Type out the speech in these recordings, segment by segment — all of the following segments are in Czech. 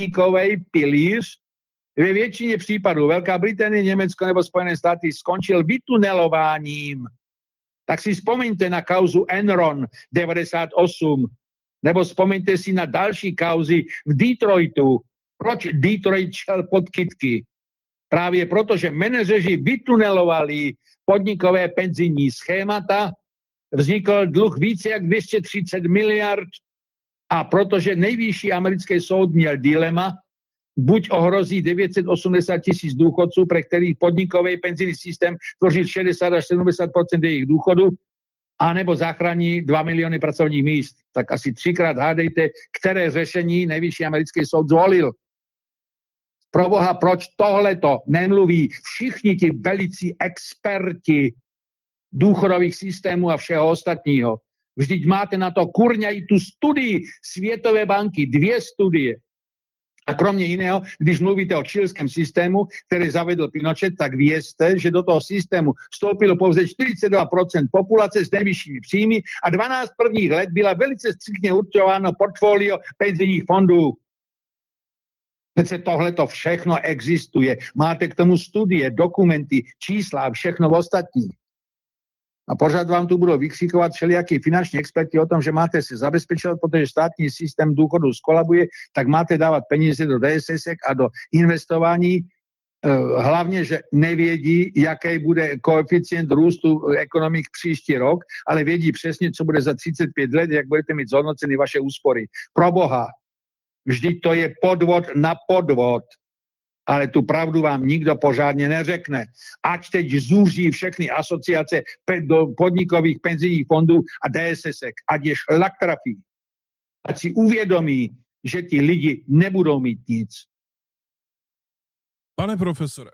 podnikový pilíř ve většině případů Velká Británie, Německo nebo Spojené státy skončil vytunelováním. Tak si vzpomeňte na kauzu Enron 98, nebo vzpomeňte si na další kauzy v Detroitu. Proč Detroit šel pod kytky? Právě proto, že manažeři vytunelovali podnikové penzijní schémata, vznikl dluh více jak 230 miliard a protože nejvyšší americký soud měl dilema, buď ohrozí 980 000 důchodců, pre kterých podnikový penzijní systém tvoří 60 až 70% jejich důchodu, anebo zachrání 2 miliony pracovních míst. Tak asi 3krát hádejte, které řešení nejvyšší americký soud zvolil. Proboha, proč tohleto nemluví všichni ti velicí experti důchodových systémů a všeho ostatního? Vždyť máte na to kurňají tu studii Světové banky, 2 studie. A kromě jiného, když mluvíte o chilském systému, který zavedl Pinochet, tak vězte, že do toho systému vstoupilo pouze 42% populace s nejvyššími příjmy a 12 prvních let byla velice striktně určováno portfolio penzijních fondů. Přece tohleto všechno existuje. Máte k tomu studie, dokumenty, čísla a všechno ostatní. A pořád vám tu budou vykřikovat všelijaký finanční experti o tom, že máte se zabezpečovat, protože státní systém důchodu skolabuje, tak máte dávat peníze do DSSek a do investování. Hlavně, že nevědí, jaký bude koeficient růstu ekonomik příští rok, ale vědí přesně, co bude za 35 let, jak budete mít zhodnoceny vaše úspory. Proboha, vždyť to je podvod na podvod. Ale tu pravdu vám nikdo pořádně neřekne. Ať teď zúží všechny asociace do podnikových penzijních fondů a DSSek, ať je šlak trafí. Ať si uvědomí, že ti lidi nebudou mít nic. Pane profesore,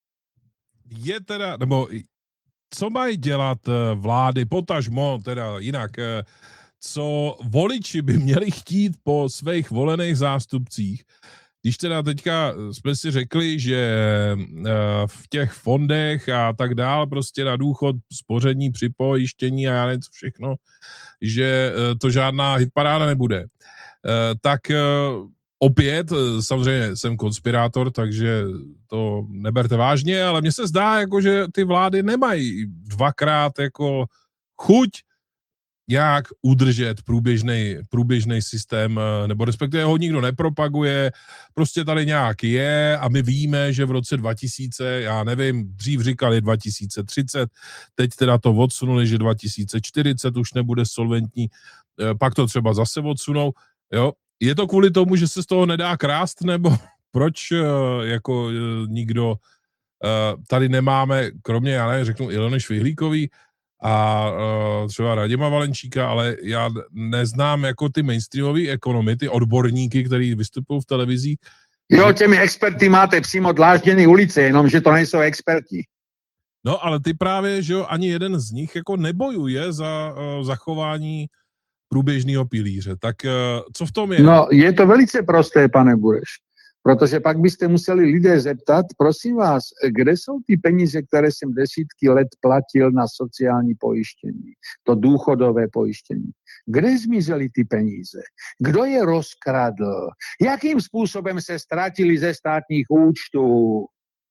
je teda, nebo co mají dělat vlády, potažmo, teda jinak, co voliči by měli chtít po svých volených zástupcích, když teda teďka jsme si řekli, že v těch fondech a tak dál, prostě na důchod, spoření, připojištění a já nevím co všechno, že to žádná hitparáda nebude. Tak opět, samozřejmě jsem konspirátor, takže to neberte vážně, ale mně se zdá, jako, že ty vlády nemají dvakrát jako chuť jak udržet průběžný systém, nebo respektive ho nikdo nepropaguje, prostě tady nějak je a my víme, že v roce 2000, já nevím, dřív říkali 2030, teď teda to odsunuli, že 2040 už nebude solventní, pak to třeba zase odsunou, jo. Je to kvůli tomu, že se z toho nedá krást, nebo proč jako nikdo tady nemáme, kromě, já nevím, řeknu Ilony Švihlíkový, a třeba Radima Valenčíka, ale já neznám jako ty mainstreamové ekonomy, ty odborníky, kteří vystupují v televizích. Jo, těmi experty máte přímo dlážděný ulice, jenomže to nejsou experti. No, ale ty právě, že jo, ani jeden z nich jako nebojuje za zachování průběžného pilíře. Tak co v tom je? No, je to velice prosté, pane Bureš. Protože pak byste museli lidé zeptat, prosím vás, kde jsou ty peníze, které jsem desítky let platil na sociální pojištění, to důchodové pojištění. Kde zmizely ty peníze? Kdo je rozkradl? Jakým způsobem se ztratili ze státních účtů?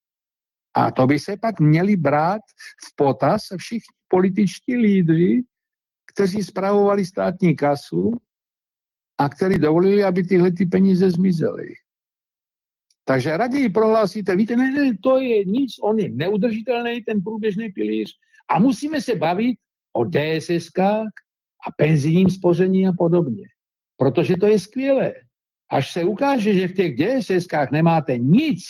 A to by se pak měli brát v potaz všichni političtí lídři, kteří spravovali státní kasu a kteří dovolili, aby tyhle ty peníze zmizely. Takže raději prohlásíte, víte, ne, to je nic, on je neudržitelný, ten průběžný pilíř a musíme se bavit o DSSkách a penzijním spoření a podobně. Protože to je skvělé. Až se ukáže, že v těch DSSkách nemáte nic,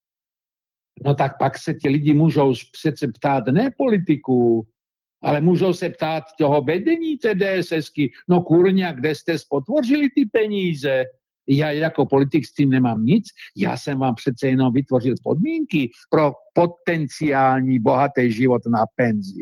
no tak pak se ti lidi můžou přece ptát ne politiků, ale můžou se ptát toho vedení té DSSky, no kurňa, kde jste spotvořili ty peníze? Já jako politik s tím nemám nic, já jsem vám přece jenom vytvořil podmínky pro potenciální bohatý život na penzi.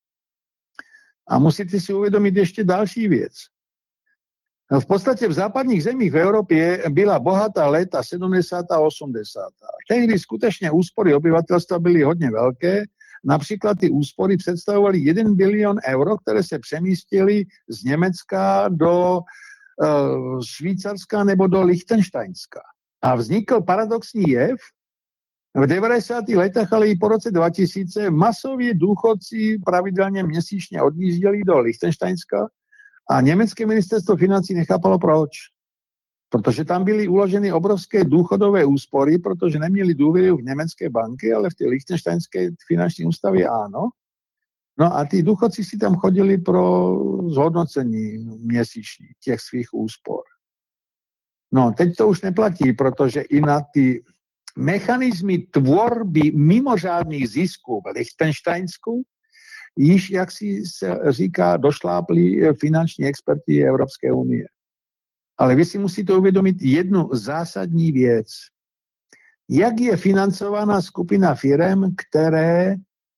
A musíte si uvědomit ještě další věc. V podstatě v západních zemích v Evropě byla bohatá léta 70. a 80. Tehdy skutečně úspory obyvatelstva byly hodně velké. Například ty úspory představovaly 1 bilion euro, které se přemístily z Německa do Švýcarska nebo do Lichtensteinska. A vznikl paradoxní jev. V 90. letech, ale i po roce 2000 masově důchodci pravidelně měsíčně odjížděli do Lichtensteinska a německé ministerstvo financí nechápalo proč. Protože tam byly uloženy obrovské důchodové úspory, protože neměli důvěru v německé banky, ale v té lichtensteinské finanční ústavě ano. No a ty důchodci si tam chodili pro zhodnocení měsíční těch svých úspor. No, teď to už neplatí, protože i na ty mechanizmy tvorby mimořádných zisků v Lichtensteinsku již, jak si se říká, došlápli finanční experti Evropské unie. Ale vy si musíte uvědomit jednu zásadní věc. Jak je financovaná skupina firem, které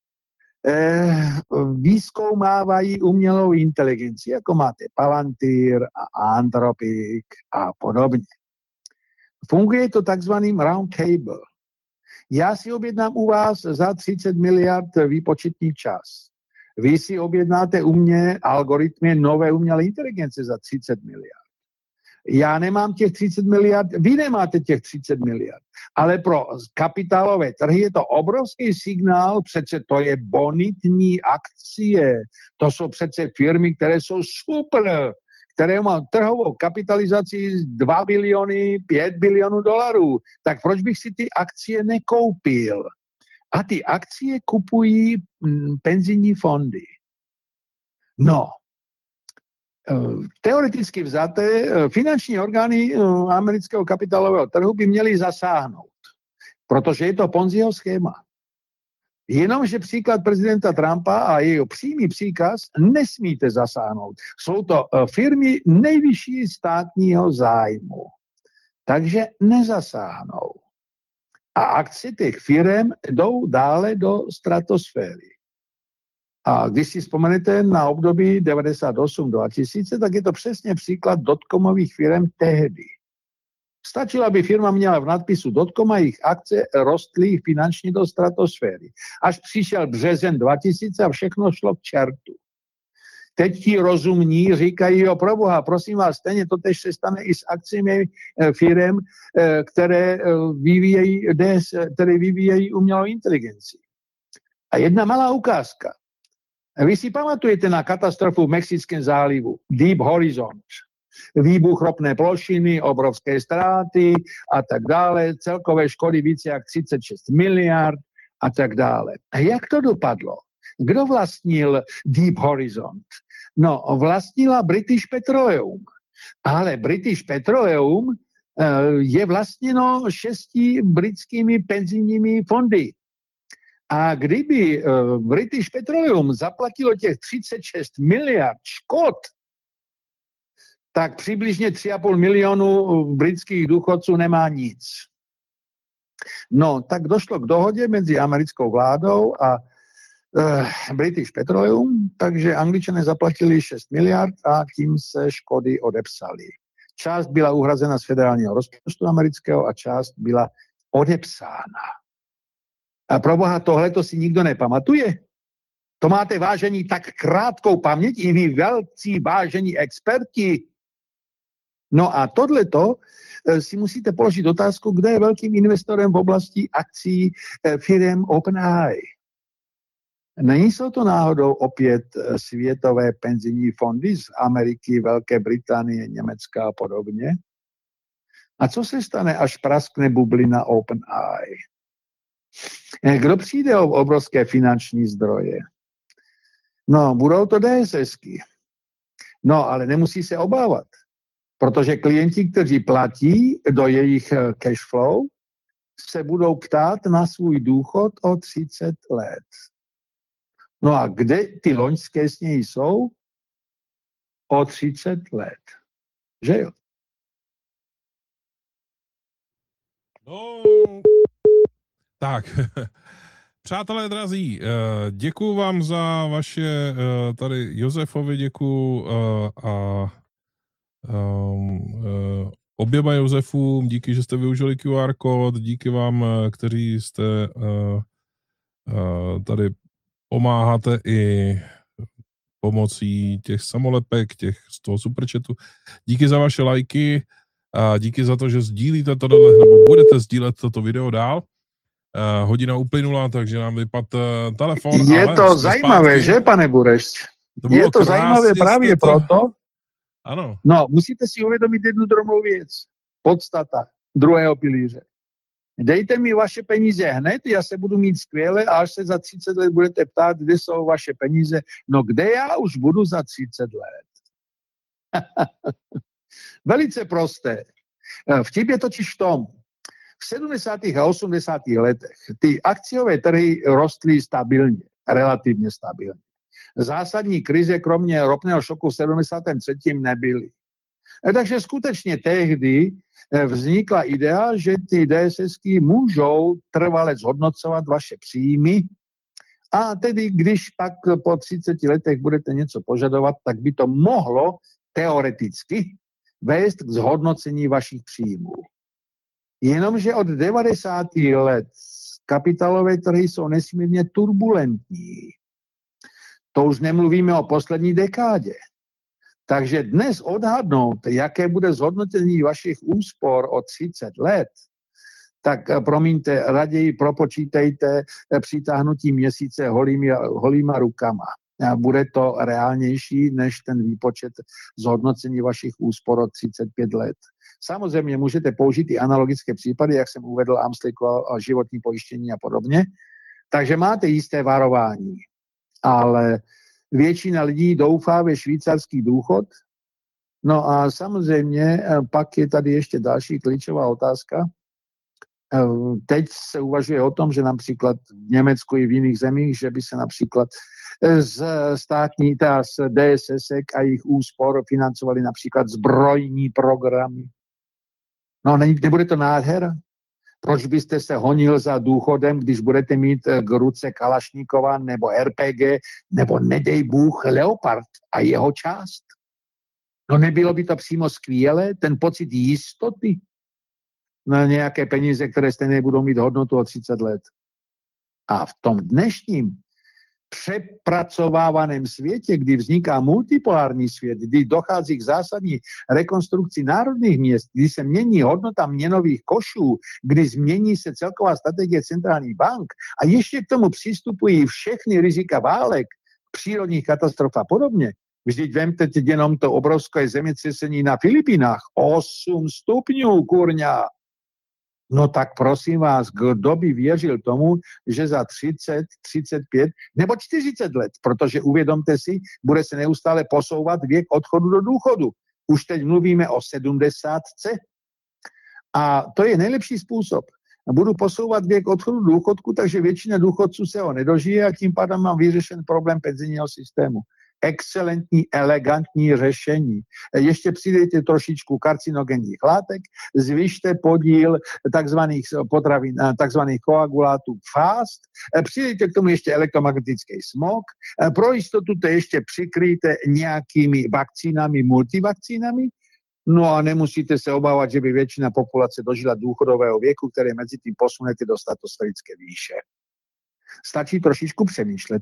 vyzkoumávají umělou inteligenci, jako máte Palantir a Anthropic a podobně. Funguje to takzvaným round table. Já si objednám u vás za 30 miliard výpočetní čas. Vy si objednáte u mě algoritmy nové umělé inteligence za 30 miliard. Já nemám těch 30 miliard, vy nemáte těch 30 miliard. Ale pro kapitálové trhy je to obrovský signál, přece to je bonitní akcie. To jsou přece firmy, které jsou super, které mají trhovou kapitalizaci 2 biliony, 5 bilionů dolarů. Tak proč bych si ty akcie nekoupil? A ty akcie kupují penzijní fondy. No, teoreticky vzaté finanční orgány amerického kapitálového trhu by měly zasáhnout, protože je to Ponziho schéma. Jenomže příklad prezidenta Trumpa a jeho přímý příkaz nesmíte zasáhnout. Jsou to firmy nejvyšší státního zájmu, takže nezasáhnou. A akcie těch firm jdou dále do stratosféry. A když si vzpomenete na období 98-2000, tak je to přesně příklad dotcomových firm tehdy. Stačilo, aby firma měla v nadpisu dotcom a jejich akce rostly finančně do stratosféry. Až přišel březen 2000 a všechno šlo k čertu. Teď ti rozumní říkají, jo, proboha, prosím vás, stejně to tež se stane i s akciemi firm, které vyvíjejí umělou inteligenci. A jedna malá ukázka. Vy si pamatujete na katastrofu v Mexickém zálivu, Deep Horizon, výbuch ropné plošiny, obrovské ztráty a tak dále, celkové škody více jak 36 miliard a tak dále. A jak to dopadlo? Kdo vlastnil Deep Horizon? No, vlastnila British Petroleum. Ale British Petroleum je vlastněno 6 britskými penzijními fondy. A kdyby British Petroleum zaplatilo těch 36 miliard škod, tak přibližně 3,5 milionu britských důchodců nemá nic. No, tak došlo k dohodě mezi americkou vládou a British Petroleum, takže Angličané zaplatili 6 miliard a tím se škody odepsaly. Část byla uhrazena z federálního rozpočtu amerického a část byla odepsána. A proboha, tohleto si nikdo nepamatuje? To máte, vážení, tak krátkou paměť, i vy velcí vážení experti. No a tohleto si musíte položit otázku, kdo je velkým investorem v oblasti akcí firem OpenAI. Nejsou to náhodou opět světové penzijní fondy z Ameriky, Velké Británie, Německa a podobně? A co se stane, až praskne bublina OpenAI? Kdo přijde o obrovské finanční zdroje? No, budou to DSSky. No, ale nemusí se obávat, protože klienti, kteří platí do jejich cash flow, se budou ptát na svůj důchod o 30 let. No a kde ty loňské sněhy jsou? O 30 let. Že jo? No, tak, přátelé drazí, děkuju vám za vaše, tady Josefovi děkuju a oběma Josefům, díky, že jste využili QR kód, díky vám, kteří jste tady pomáháte i pomocí těch samolepek, těch z toho superchatu. Díky za vaše lajky. A díky za to, že sdílíte to, nebo budete sdílet toto video dál. Hodina uplynula, takže nám vypadl telefon. Je ale to jsme zajímavé, zpátky. že, pane Bureš? Je to zajímavé právě proto. Ano. No, musíte si uvědomit jednu drobnou věc. Podstata druhého pilíře. Dejte mi vaše peníze hned, já se budu mít skvěle a až se za 30 let budete ptát, kde jsou vaše peníze. No kde já už budu za 30 let? Velice prosté. Vtip je totiž v tom, v 70. a 80. letech ty akciové trhy rostly stabilně, relativně stabilně. Zásadní krize, kromě ropného šoku v 73. nebyly. Takže skutečně tehdy vznikla idea, že ty DSSky můžou trvale zhodnocovat vaše příjmy a tedy, když pak po 30 letech budete něco požadovat, tak by to mohlo teoreticky vést k zhodnocení vašich příjmů. Jenomže od 90. let kapitálové trhy jsou nesmírně turbulentní. To už nemluvíme o poslední dekádě. Takže dnes odhadnout, jaké bude zhodnocení vašich úspor o 30 let, tak promiňte, raději propočítejte přitáhnutí měsíce holýma rukama. Bude to reálnější než ten výpočet zhodnocení vašich úspor o 35 let. Samozřejmě můžete použít i analogické případy, jak jsem uvedl Amstelko, životní pojištění a podobně. Takže máte jisté varování, ale většina lidí doufá ve švýcarský důchod. No a samozřejmě pak je tady ještě další klíčová otázka. Teď se uvažuje o tom, že například v Německu i v jiných zemích, že by se například z DSS a jejich úspor financovali například zbrojní programy. No nebude to nádhera? Proč byste se honil za důchodem, když budete mít k ruce Kalašníkova nebo RPG, nebo nedej Bůh Leopard a jeho část? No nebylo by to přímo skvělé, ten pocit jistoty na nějaké peníze, které stejně budou mít hodnotu o 30 let. A v tom dnešním přepracovávaném světě, kdy vzniká multipolární svět, kdy dochází k zásadní rekonstrukci národních měst, kdy se mění hodnota měnových košů, kdy změní se celková strategie centrálních bank a ještě k tomu přistupují všechny rizika válek, přírodních katastrof a podobně. Vždyť vemte teď jenom to obrovské zemětřesení na Filipínách. 8 stupňů, kurňa. No tak prosím vás, kdo by věřil tomu, že za 30, 35 nebo 40 let, protože uvědomte si, bude se neustále posouvat věk odchodu do důchodu. Už teď mluvíme o 70. A to je nejlepší způsob. Budu posouvat věk odchodu do důchodku, takže většina důchodců se ho nedožije a tím pádem mám vyřešen problém penzijního systému. Excelentní, elegantní řešení. Ještě přidejte trošičku karcinogenních látek, zvyšte podíl takzvaných potravin, takzvaných koagulátů fast, přidejte k tomu ještě elektromagnetický smog, pro jistotu to ještě přikryjte nějakými vakcínami, multivakcínami, no a nemusíte se obávat, že by většina populace dožila důchodového věku, které mezi tím posunete do stratosférické výše. Stačí trošičku přemýšlet.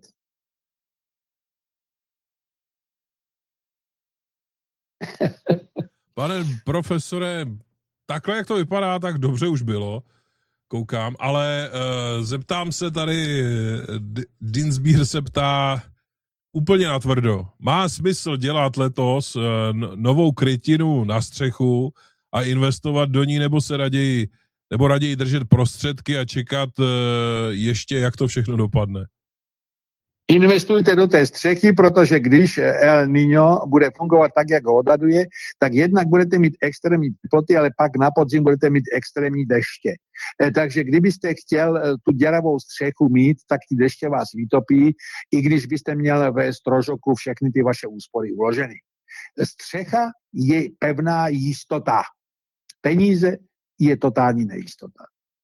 Pane profesore, takhle, jak to vypadá, tak dobře už bylo, koukám, ale zeptám se tady, Dinsbír se ptá úplně natvrdo. Má smysl dělat letos novou krytinu na střechu a investovat do ní, nebo se raději držet prostředky a čekat ještě, jak to všechno dopadne? Investujte do té střechy, protože když El Niño bude fungovat tak, jak ho odhaduje, tak jednak budete mít extrémní teploty, ale pak na podzim budete mít extrémní deště. Takže kdybyste chtěl tu děravou střechu mít, tak ty deště vás vytopí, i když byste měl ve strožoku všechny ty vaše úspory uloženy. Střecha je pevná jistota. Peníze je totální nejistota.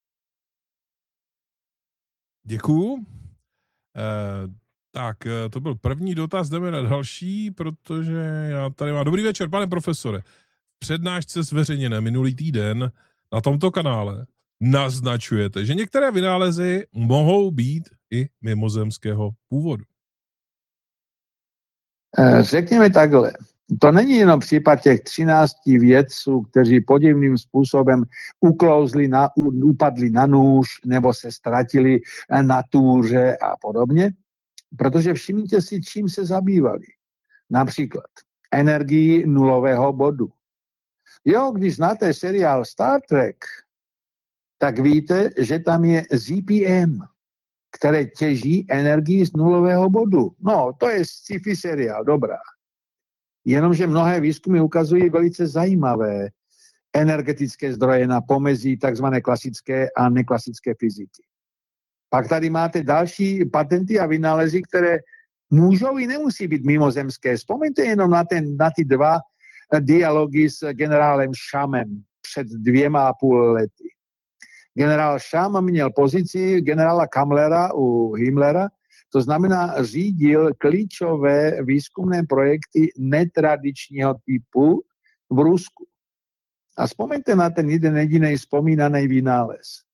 Děkuju. Tak, to byl první dotaz, jdeme na další, protože já tady mám... Dobrý večer, pane profesore. V přednášce zveřejněné minulý týden na tomto kanále naznačujete, že některé vynálezy mohou být i mimozemského původu. Řekněme takhle. To není jenom případ těch 13 vědců, kteří podivným způsobem upadli na nůž nebo se ztratili na túře a podobně, protože všimněte si, čím se zabývali. Například energii nulového bodu. Jo, když znáte seriál Star Trek, tak víte, že tam je ZPM, které těží energii z nulového bodu. No, to je sci-fi seriál, dobrá. Jenomže mnohé výzkumy ukazují velice zajímavé energetické zdroje na pomezí tzv. Klasické a neklasické fyziky. Pak tady máte další patenty a vynálezy, které můžou i nemusí být mimozemské. Vzpomeňte jenom na ty dva dialogy s generálem Shamem před 2,5 lety. Generál Sham měl pozici generála Kammlera u Himmlera, to znamená řídil klíčové výzkumné projekty netradičního typu v Rusku. A vzpomeňte na ten jeden jediný vzpomínaný vynález.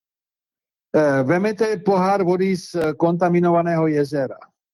Vemete pohár vody z kontaminovaného jezera.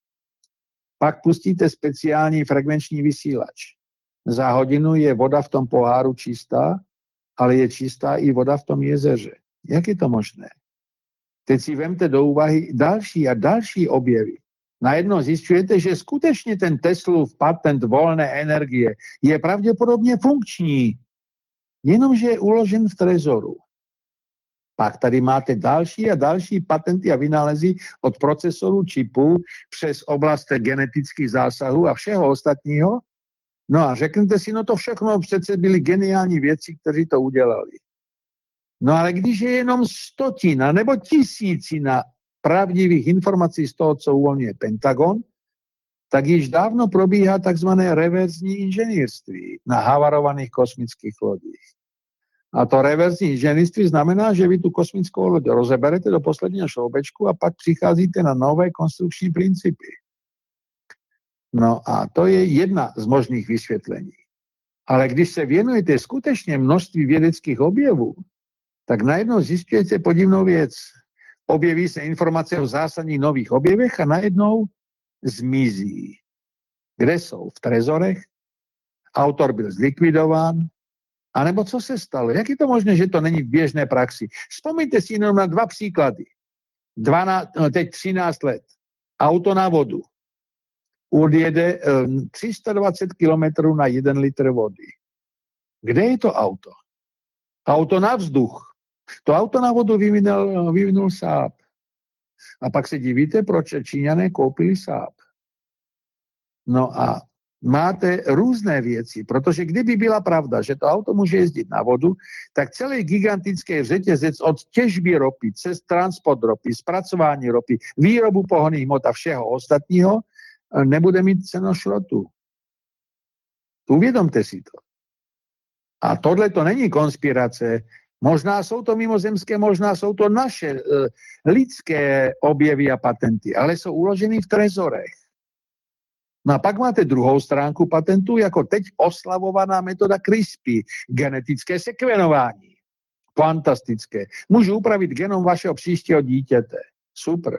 Pak pustíte speciální frekvenční vysílač. Za hodinu je voda v tom poháru čistá, ale je čistá i voda v tom jezeře. Jak je to možné? Teď si vemte do úvahy další a další objevy. Najednou zjišťujete, že skutečně ten Teslův patent volné energie je pravděpodobně funkční, jenomže je uložen v trezoru. Pak tady máte další a další patenty a vynálezy od procesorů čipů přes oblast genetických zásahů a všeho ostatního. No a řeknete si, no to všechno přece byli geniální vědci, kteří to udělali. No ale když je jenom 100 nebo 1000 pravdivých informací z toho, co uvolňuje Pentagon, tak již dávno probíhá takzvané reverzní inženýrství na havarovaných kosmických lodích. A to reverzní inženýrství znamená, že vy tu kosmickou loď rozeberete do posledního šroubečku a pak přicházíte na nové konstrukční principy. No a to je jedna z možných vysvětlení. Ale když se věnujete skutečně množství vědeckých objevů, tak najednou zjistíte podivnou věc. Objeví se informace o zásadních nových objevech a najednou zmizí. Kde jsou? V trezorech? Autor byl zlikvidován? A nebo co se stalo? Jak je to možné, že to není v běžné praxi? Vzpomeňte si jenom na 2 příklady. Teď 13 let. Auto na vodu. Odjede 320 km na 1 litr vody. Kde je to auto? Auto na vzduch. To auto na vodu vyvinul Saab. A pak se divíte, proč Číňané koupili Saab. No a máte různé věci, protože kdyby byla pravda, že to auto může jezdit na vodu, tak celý gigantický řetězec od těžby ropy, cez transport ropy, zpracování ropy, výrobu pohonných hmot a všeho ostatního nebude mít cenu šrotu. Uvědomte si to. A tohle to není konspirace. Možná jsou to mimozemské, možná jsou to naše lidské objevy a patenty, ale jsou uloženy v trezorech. No a pak máte druhou stránku patentů, jako teď oslavovaná metoda CRISPR, genetické sekvenování. Fantastické. Můžu upravit genom vašeho příštího dítěte. Super.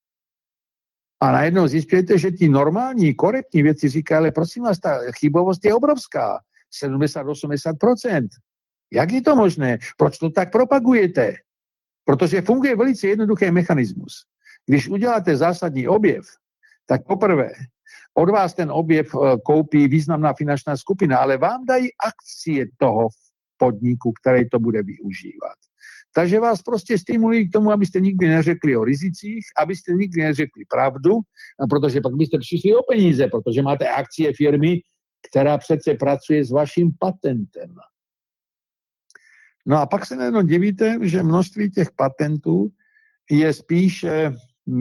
A najednou zjistíte, že ti normální, korektní věci říkají, ale prosím vás, ta chybovost je obrovská. 70-80%. Jak je to možné? Proč to tak propagujete? Protože funguje velice jednoduchý mechanismus. Když uděláte zásadní objev, tak poprvé od vás ten objev koupí významná finanční skupina, ale vám dají akcie toho podniku, který to bude využívat. Takže vás prostě stimulují k tomu, abyste nikdy neřekli o rizicích, abyste nikdy neřekli pravdu, protože pak byste přišli o peníze, protože máte akcie firmy, která přece pracuje s vaším patentem. No a pak se najednou divíte, že množství těch patentů je spíše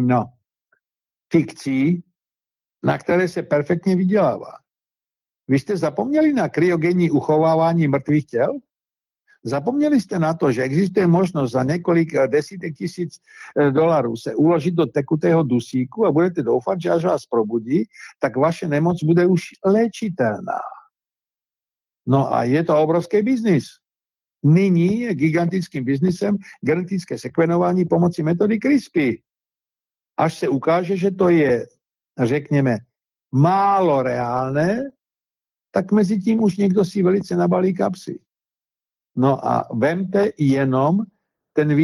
fikcí, na které se perfektně vydělává. Vy jste zapomněli na kryogenní uchovávání mrtvých těl? Zapomněli jste na to, že existuje možnost za několik desítek tisíc dolarů se uložit do tekutého dusíku a budete doufat, že až vás probudí, tak vaše nemoc bude už léčitelná. No a je to obrovský biznis. Nyní je gigantickým biznisem genetické sekvenování pomocí metody CRISPR. Až se ukáže, že to je, řekněme, málo reálné, tak mezi tím už někdo si velice nabalí kapsy. No a vemte jenom ten